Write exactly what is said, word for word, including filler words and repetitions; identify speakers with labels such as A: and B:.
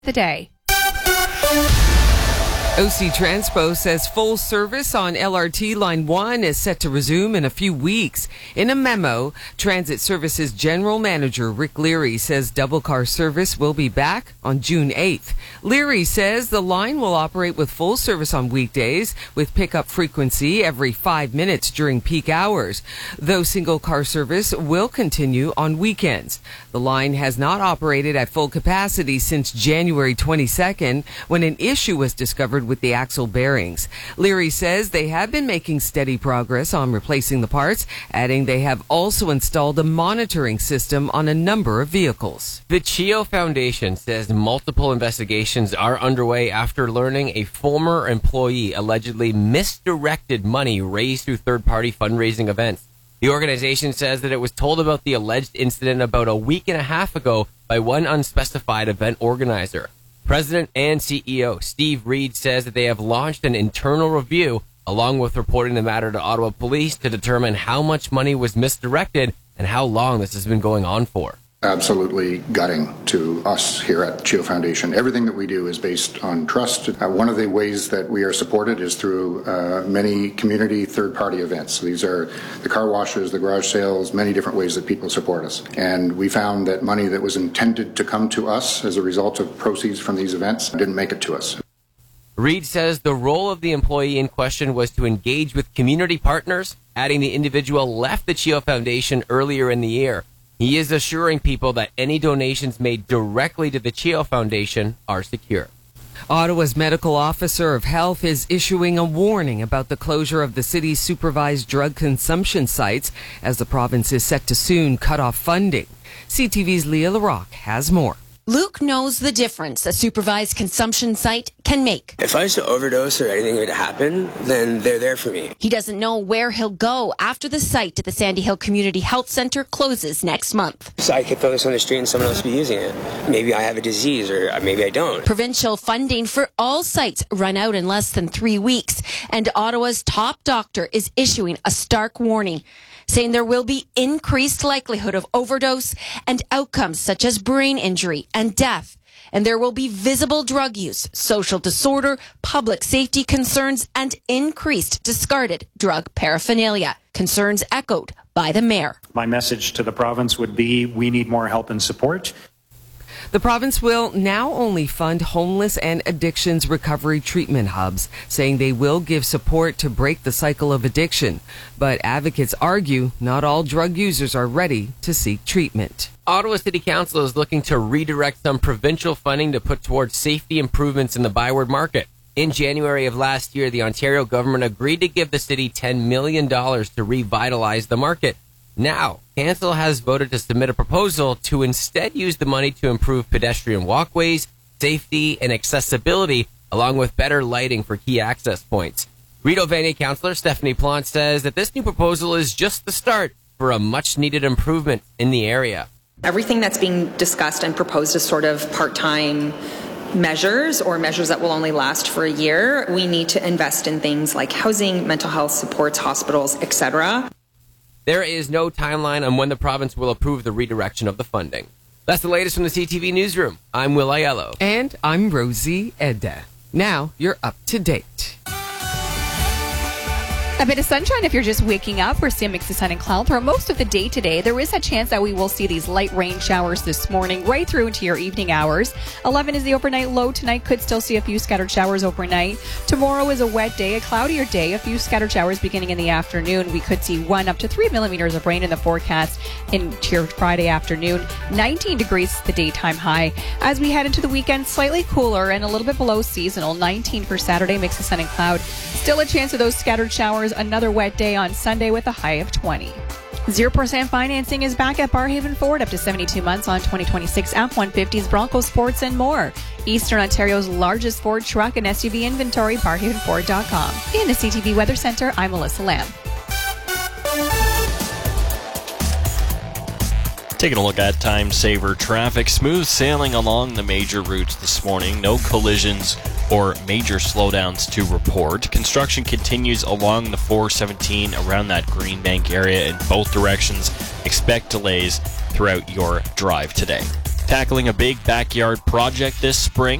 A: the day.
B: O C Transpo says full service on L R T Line one is set to resume in a few weeks. In a memo, Transit Services General Manager Rick Leary says double car service will be back on June eighth. Leary says the line will operate with full service on weekdays with pickup frequency every five minutes during peak hours, though single car service will continue on weekends. The line has not operated at full capacity since January twenty-second when an issue was discovered with the axle bearings. Leary says they have been making steady progress on replacing the parts, adding they have also installed a monitoring system on a number of vehicles.
C: The Chio Foundation says multiple investigations are underway after learning a former employee allegedly misdirected money raised through third-party fundraising events. The organization says that it was told about the alleged incident about a week and a half ago by one unspecified event organizer. President and C E O Steve Reed says that they have launched an internal review along with reporting the matter to Ottawa Police to determine how much money was misdirected and how long this has been going on for.
D: Absolutely gutting to us here at Chio Foundation. Everything that we do is based on trust. Uh, one of the ways that we are supported is through uh, many community third-party events. So these are the car washes, the garage sales, many different ways that people support us. And we found that money that was intended to come to us as a result of proceeds from these events didn't make it to us.
C: Reed says the role of the employee in question was to engage with community partners, adding the individual left the Chio Foundation earlier in the year. He is assuring people that any donations made directly to the Chio Foundation are secure.
B: Ottawa's medical officer of health is issuing a warning about the closure of the city's supervised drug consumption sites as the province is set to soon cut off funding. C T V's Leah Larocque has more.
E: Luke knows the difference a supervised consumption site can make.
F: If I was to overdose or anything were to happen, then they're there for me.
E: He doesn't know where he'll go after the site at the Sandy Hill Community Health Centre closes next month.
F: So I could throw this on the street and someone else be using it. Maybe I have a disease or maybe I don't.
E: Provincial funding for all sites run out in less than three weeks, and Ottawa's top doctor is issuing a stark warning, saying there will be increased likelihood of overdose and outcomes such as brain injury and death. And there will be visible drug use, social disorder, public safety concerns, and increased discarded drug paraphernalia. Concerns echoed by the mayor.
G: My message to the province would be we need more help and support.
B: The province will now only fund homeless and addictions recovery treatment hubs, saying they will give support to break the cycle of addiction. But advocates argue not all drug users are ready to seek treatment.
C: Ottawa City Council is looking to redirect some provincial funding to put towards safety improvements in the Byward Market. In January of last year, the Ontario government agreed to give the city ten million dollars to revitalize the market. Now, Council has voted to submit a proposal to instead use the money to improve pedestrian walkways, safety, and accessibility, along with better lighting for key access points. Rideau Vanier Councillor Stephanie Plante says that this new proposal is just the start for a much-needed improvement in the area.
H: Everything that's being discussed and proposed is sort of part-time measures or measures that will only last for a year. We need to invest in things like housing, mental health supports, hospitals, et cetera.
C: There is no timeline on when the province will approve the redirection of the funding. That's the latest from the C T V Newsroom. I'm Will Aiello.
B: And I'm Rosie Edda. Now you're up to date.
A: A bit of sunshine if you're just waking up. We're seeing a mix of sun and cloud for most of the day today. There is a chance that we will see these light rain showers this morning right through into your evening hours. eleven is the overnight low tonight. Could still see a few scattered showers overnight. Tomorrow is a wet day, a cloudier day. A few scattered showers beginning in the afternoon. We could see one up to three millimeters of rain in the forecast into your Friday afternoon. nineteen degrees the daytime high. As we head into the weekend, slightly cooler and a little bit below seasonal. nineteen for Saturday, mix of sun and cloud. Still a chance of those scattered showers. Another wet day on Sunday with a high of twenty. zero percent financing is back at Barhaven Ford up to seventy-two months on twenty twenty-six F one fifties, Bronco Sports, and more. Eastern Ontario's largest Ford truck and S U V inventory, barhaven ford dot com. In the C T V Weather Center, I'm Melissa Lamb.
I: Taking a look at time saver traffic. Smooth sailing along the major routes this morning. No collisions or major slowdowns to report. Construction continues along the four seventeen around that Greenbank area in both directions. Expect delays throughout your drive today. Tackling a big backyard project this spring.